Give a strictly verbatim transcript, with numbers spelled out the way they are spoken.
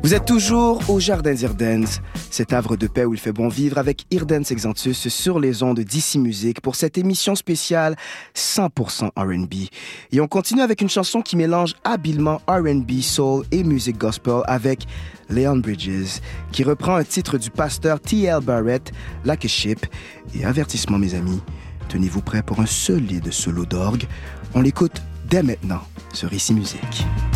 Vous êtes toujours au Jardin d'Irdens, cet havre de paix où il fait bon vivre avec Irdens Exantus sur les ondes d'I C Musique pour cette émission spéciale cent pour cent R and B. Et on continue avec une chanson qui mélange habilement R and B, soul et musique gospel avec Leon Bridges, qui reprend un titre du pasteur T L Barrett, Like a Ship. Et avertissement mes amis, tenez-vous prêts pour un solide solo d'orgue. On l'écoute dès maintenant sur I C Musique.